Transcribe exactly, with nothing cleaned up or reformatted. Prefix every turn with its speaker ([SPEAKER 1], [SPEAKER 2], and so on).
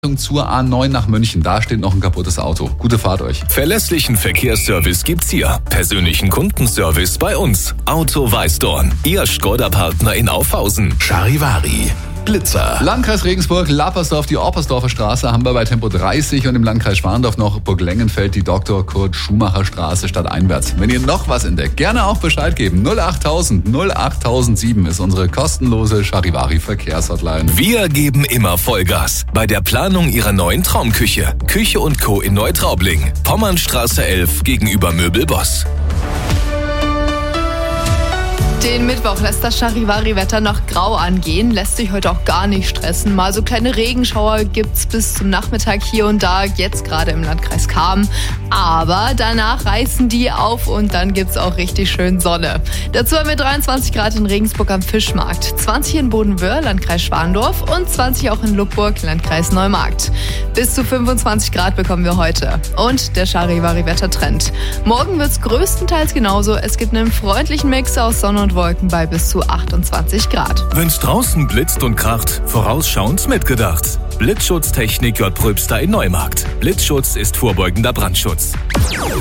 [SPEAKER 1] Zur A neun nach München, da steht noch ein kaputtes Auto. Gute Fahrt euch.
[SPEAKER 2] Verlässlichen Verkehrsservice gibt's hier. Persönlichen Kundenservice bei uns. Auto Weißdorn, Ihr Skoda-Partner in Aufhausen. Charivari, Blitzer.
[SPEAKER 1] Landkreis Regensburg, Lappersdorf, die Oppersdorfer Straße haben wir bei Tempo dreißig und im Landkreis Schwandorf noch Burg-Lengenfeld, die Doktor Kurt Schumacher Straße stadteinwärts. Wenn ihr noch was entdeckt, gerne auch Bescheid geben. null achttausend null achttausendsieben ist unsere kostenlose Charivari Verkehrshotline.
[SPEAKER 2] Wir geben immer Vollgas bei der Planung Ihrer neuen Traumküche. Küche und Co. in Neutraubling. Pommernstraße elf gegenüber Möbelboss.
[SPEAKER 3] Den Mittwoch lässt das Charivari-Wetter noch grau angehen, lässt sich heute auch gar nicht stressen. Mal so kleine Regenschauer gibt's bis zum Nachmittag hier und da, jetzt gerade im Landkreis Cham. Aber danach reißen die auf und dann gibt's auch richtig schön Sonne. Dazu haben wir dreiundzwanzig Grad in Regensburg am Fischmarkt, zwanzig in Bodenwöhr, Landkreis Schwandorf und zwanzig auch in Luckenburg, Landkreis Neumarkt. Bis zu fünfundzwanzig Grad bekommen wir heute. Und der Charivari-Wettertrend. Morgen wird's größtenteils genauso. Es gibt einen freundlichen Mix aus Sonne und Wolken bei bis zu achtundzwanzig Grad.
[SPEAKER 2] Wenn's draußen blitzt und kracht, vorausschauend mitgedacht. Blitzschutztechnik J. Pröbster in Neumarkt. Blitzschutz ist vorbeugender Brandschutz.